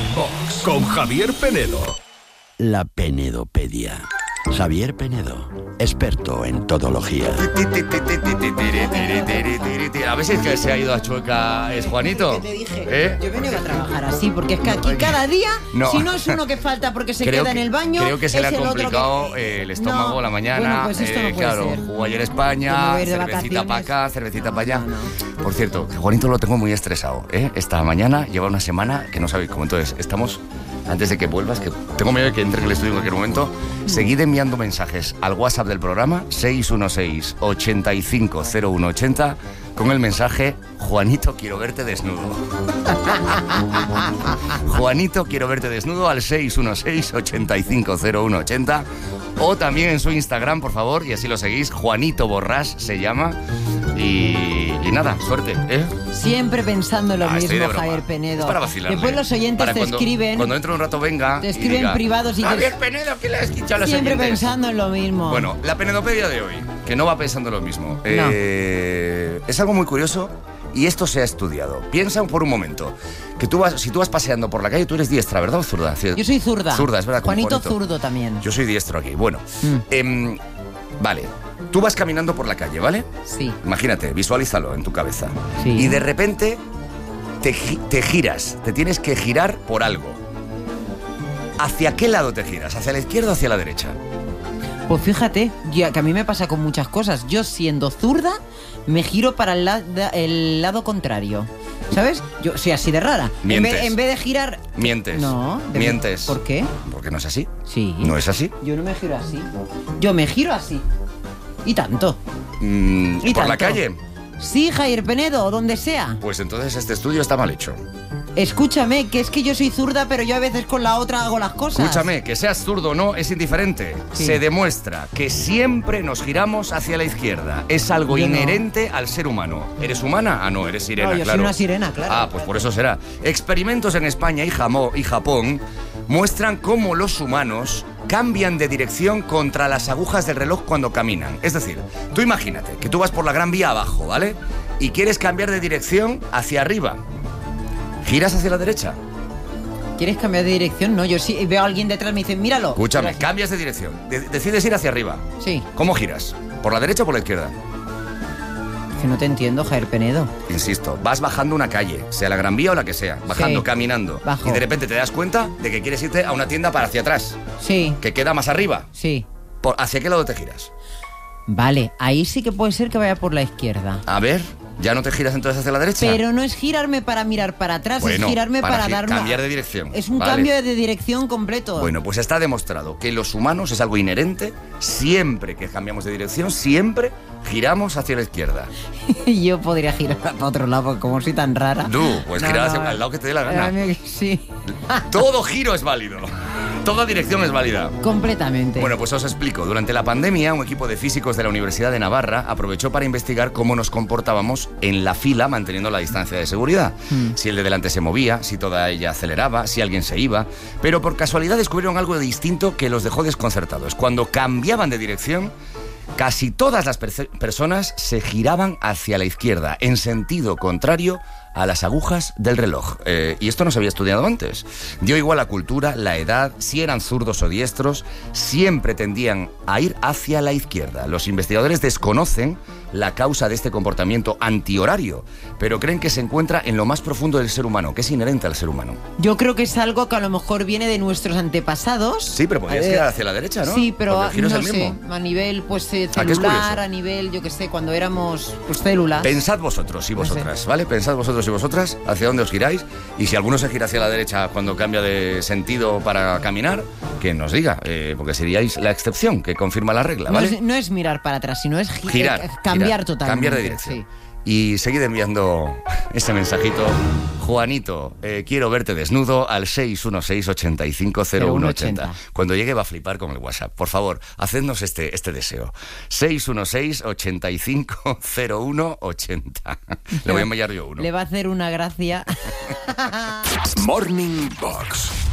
Box con Javier Penedo. La Penedopedia. Javier Penedo, experto en todología. A ver si es que se ha ido a Chueca, ¿es Juanito? ¿Qué te dije? Yo vengo a trabajar así, porque es que aquí cada día, si no es uno que falta porque se queda en el baño, creo que se le ha es el complicado otro que... el estómago la mañana. Bueno, pues esto no puede claro, ser. jugó ayer España, cervecita para acá, cervecita para allá. No. Por cierto, que Juanito lo tengo muy estresado, ¿eh? Esta mañana lleva una semana que no sabéis cómo. Entonces, estamos... Antes de que vuelvas, que tengo miedo de que entre en el estudio en cualquier momento, seguid enviando mensajes al WhatsApp del programa 616-850180 con el mensaje Juanito, quiero verte desnudo. Juanito, quiero verte desnudo al 616-850180 o también en su Instagram, por favor, y así lo seguís, Juanito Borrás se llama. Y nada, suerte, ¿eh? Siempre pensando lo mismo, Javier Penedo. Es para vacilarle. Después los oyentes te escriben. Cuando entre un rato venga. Te escriben diga, privados y Javier Penedo, ¿qué le has dicho a los siempre oyentes? pensando en lo mismo. Bueno, la penedopedia de hoy, que no va pensando lo mismo. No. Es algo muy curioso y esto se ha estudiado. Piensa por un momento que si tú vas paseando por la calle, tú eres diestra, ¿verdad o zurda? Yo soy zurda. Zurda, es verdad. Juanito zurdo también. Yo soy diestro aquí. Bueno, vale. Tú vas caminando por la calle, ¿vale? Sí. Imagínate, visualízalo en tu cabeza. Sí. Y de repente te giras, te tienes que girar por algo. ¿Hacia qué lado te giras? ¿Hacia la izquierda o hacia la derecha? Pues fíjate, que a mí me pasa con muchas cosas. Yo, siendo zurda, me giro para el lado contrario. ¿Sabes? Yo soy así de rara. Mientes. En vez de girar... Mientes. No. Mientes. ¿Por qué? Porque no es así. Sí. ¿No es así? Yo no me giro así. Yo me giro así. ¿Y tanto? ¿Y por la calle? Sí, Javier Penedo, donde sea. Pues entonces este estudio está mal hecho. Escúchame, que es que yo soy zurda, pero yo a veces con la otra hago las cosas. Escúchame, que seas zurdo o no es indiferente. Sí. Se demuestra que siempre nos giramos hacia la izquierda. Es algo inherente al ser humano. ¿Eres humana? Ah, no, eres sirena, no, yo claro. soy una sirena, claro. Ah, pues por eso será. Experimentos en España y Japón muestran cómo los humanos cambian de dirección contra las agujas del reloj cuando caminan. Es decir, tú imagínate que tú vas por la Gran Vía abajo, ¿vale? Y quieres cambiar de dirección hacia arriba. ¿Giras hacia la derecha? ¿Quieres cambiar de dirección? No, yo sí veo a alguien detrás y me dice, míralo. Escúchame, cambias de dirección. Decides ir hacia arriba. Sí. ¿Cómo giras? ¿Por la derecha o por la izquierda? Que no te entiendo, Javier Penedo. Insisto, vas bajando una calle, sea la Gran Vía o la que sea, bajando, Sí. caminando. Bajo. Y de repente te das cuenta de que quieres irte a una tienda para hacia atrás, Sí. que queda más arriba. Sí. ¿Hacia qué lado te giras? Vale, ahí sí que puede ser que vaya por la izquierda. A ver, ¿ya no te giras entonces hacia la derecha? Pero no es girarme para mirar para atrás, Bueno, es girarme para dar cambiar de dirección. Es un Vale. cambio de dirección completo. Bueno, pues está demostrado que los humanos es algo inherente. Siempre que cambiamos de dirección, siempre giramos hacia la izquierda. Yo podría girar para otro lado, porque como soy tan rara. Tú, pues girar hacia el lado que te dé la gana. Sí. Todo giro es válido. Toda dirección es válida. Completamente. Bueno, pues os explico. Durante la pandemia, un equipo de físicos de la Universidad de Navarra aprovechó para investigar cómo nos comportábamos en la fila manteniendo la distancia de seguridad. Si el de delante se movía, si toda ella aceleraba, si alguien se iba. Pero por casualidad descubrieron algo distinto que los dejó desconcertados. Cuando cambiaban de dirección, casi todas las personas se giraban hacia la izquierda, en sentido contrario a las agujas del reloj. Y esto no se había estudiado antes. Dio igual la cultura, la edad, si eran zurdos o diestros, siempre tendían a ir hacia la izquierda. Los investigadores desconocen la causa de este comportamiento antihorario, pero creen que se encuentra en lo más profundo del ser humano, que es inherente al ser humano. Yo creo que es algo que a lo mejor viene de nuestros antepasados. Sí, pero podrías girar hacia la derecha, ¿no? Sí, pero porque el giro no es el mismo. sé, a nivel pues ¿A qué es celular, curioso? a nivel, yo qué sé, cuando éramos pues células. Pensad vosotros y vosotras, ¿vale? Pensad vosotros y vosotras hacia dónde os giráis, y si alguno se gira hacia la derecha cuando cambia de sentido para caminar, que nos diga, porque seríais la excepción que confirma la regla, ¿vale? No es mirar para atrás, sino es Girar, cambiar girar, totalmente. cambiar de dirección. Sí. Y seguid enviando ese mensajito. Juanito, quiero verte desnudo al 616-850180. Cuando llegue va a flipar con el WhatsApp. Por favor, hacednos este deseo. 616-850180. Le voy a enviar yo uno. Le va a hacer una gracia. Morning Box